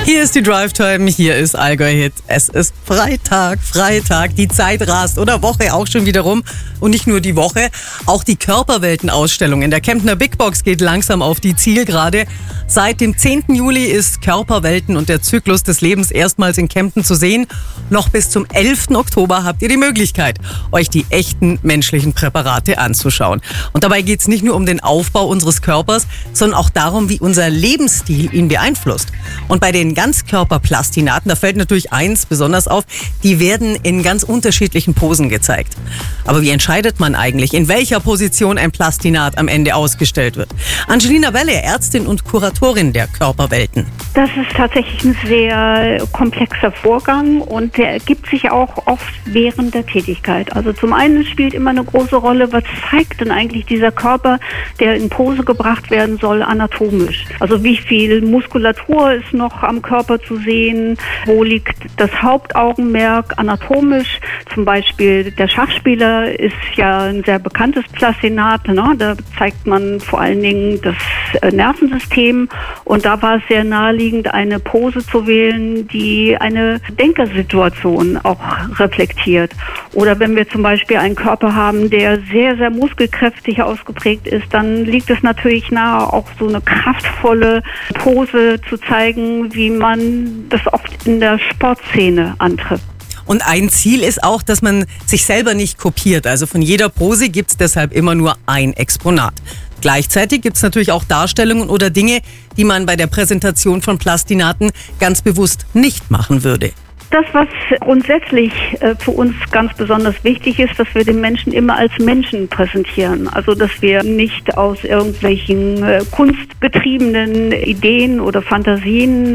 Hier ist die Drive Time, hier ist Allgäu Hit. Es ist Freitag, die Zeit rast oder Woche auch schon wieder rum. Und nicht nur die Woche, auch die Körperwelten-Ausstellung in der Kemptner Big Box geht langsam auf die Zielgerade. Seit dem 10. Juli ist Körperwelten und der Zyklus des Lebens erstmals in Kempten zu sehen. Noch bis zum 11. Oktober habt ihr die Möglichkeit, euch die echten menschlichen Präparate anzuschauen. Und dabei geht es nicht nur um den Aufbau unseres Körpers, sondern auch darum, wie unser Lebensstil ihn beeinflusst. Und bei den Ganzkörperplastinaten, da fällt natürlich eins besonders auf, die werden in ganz unterschiedlichen Posen gezeigt. Aber wie entscheidet man eigentlich, in welcher Position ein Plastinat am Ende ausgestellt wird? Angelina Welle, Ärztin und Kuratorin der Körperwelten. Das ist tatsächlich ein sehr komplexer Vorgang und der ergibt sich auch oft während der Tätigkeit. Also zum einen spielt immer eine große Rolle, was zeigt denn eigentlich dieser Körper, der in Pose gebracht werden soll, anatomisch. Also wie viel Muskulatur ist noch am Körper zu sehen, wo liegt das Hauptaugenmerk anatomisch. Zum Beispiel der Schachspieler ist ja ein sehr bekanntes Plastinat, ne? Da zeigt man vor allen Dingen das Nervensystem und da war es sehr naheliegend, eine Pose zu wählen, die eine Denkersituation auch reflektiert. Oder wenn wir zum Beispiel einen Körper haben, der sehr, sehr muskelkräftig ausgeprägt ist, dann liegt es natürlich nahe, auch so eine kraftvolle Pose zu zeigen, wie man das oft in der Sportszene antrifft. Und ein Ziel ist auch, dass man sich selber nicht kopiert. Also von jeder Pose gibt es deshalb immer nur ein Exponat. Gleichzeitig gibt es natürlich auch Darstellungen oder Dinge, die man bei der Präsentation von Plastinaten ganz bewusst nicht machen würde. Das, was grundsätzlich für uns ganz besonders wichtig ist, dass wir den Menschen immer als Menschen präsentieren. Also, dass wir nicht aus irgendwelchen kunstbetriebenen Ideen oder Fantasien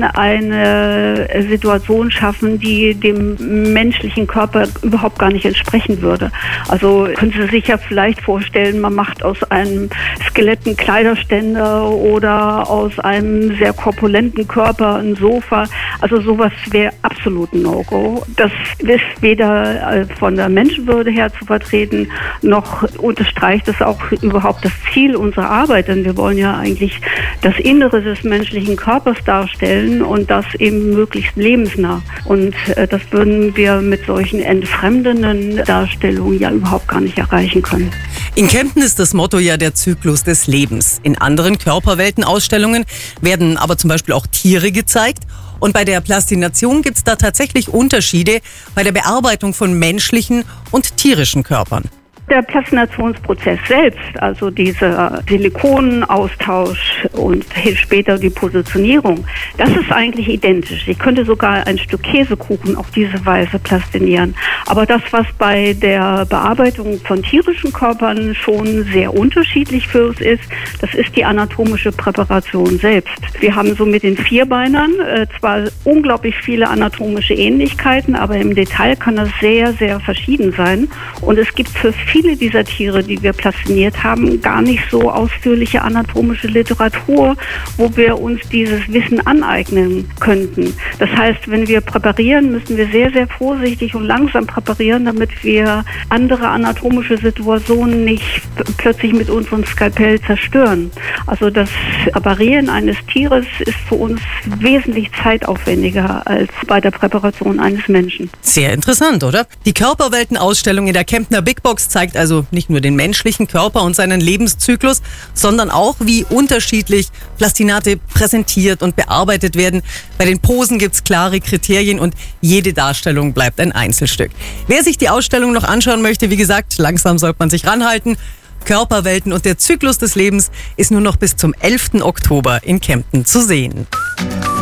eine Situation schaffen, die dem menschlichen Körper überhaupt gar nicht entsprechen würde. Also, können Sie sich ja vielleicht vorstellen, man macht aus einem Skelett einen Kleiderständer oder aus einem sehr korpulenten Körper ein Sofa. Also, sowas wäre absolut ein No-Go. Das ist weder von der Menschenwürde her zu vertreten, noch unterstreicht es auch überhaupt das Ziel unserer Arbeit, denn wir wollen ja eigentlich das Innere des menschlichen Körpers darstellen und das eben möglichst lebensnah. Und das würden wir mit solchen entfremdenden Darstellungen ja überhaupt gar nicht erreichen können. In Kempten ist das Motto ja der Zyklus des Lebens. In anderen Körperweltenausstellungen werden aber zum Beispiel auch Tiere gezeigt. Und bei der Plastination gibt es da tatsächlich Unterschiede bei der Bearbeitung von menschlichen und tierischen Körpern. Der Plastinationsprozess selbst, also dieser Silikonaustausch und später die Positionierung, das ist eigentlich identisch. Ich könnte sogar ein Stück Käsekuchen auf diese Weise plastinieren. Aber das, was bei der Bearbeitung von tierischen Körpern schon sehr unterschiedlich für uns ist, das ist die anatomische Präparation selbst. Wir haben so mit den Vierbeinern zwar unglaublich viele anatomische Ähnlichkeiten, aber im Detail kann das sehr, sehr verschieden sein. Und es gibt für viele dieser Tiere, die wir plastiniert haben, gar nicht so ausführliche anatomische Literatur, wo wir uns dieses Wissen aneignen könnten. Das heißt, wenn wir präparieren, müssen wir sehr, sehr vorsichtig und langsam präparieren, damit wir andere anatomische Situationen nicht plötzlich mit unserem Skalpell zerstören. Also das Präparieren eines Tieres ist für uns wesentlich zeitaufwendiger als bei der Präparation eines Menschen. Sehr interessant, oder? Die Körperweltenausstellung in der Kemptner Big Box zeigt also nicht nur den menschlichen Körper und seinen Lebenszyklus, sondern auch, wie unterschiedlich Plastinate präsentiert und bearbeitet werden. Bei den Posen gibt es klare Kriterien und jede Darstellung bleibt ein Einzelstück. Wer sich die Ausstellung noch anschauen möchte, wie gesagt, langsam sollte man sich ranhalten. Körperwelten und der Zyklus des Lebens ist nur noch bis zum 11. Oktober in Kempten zu sehen.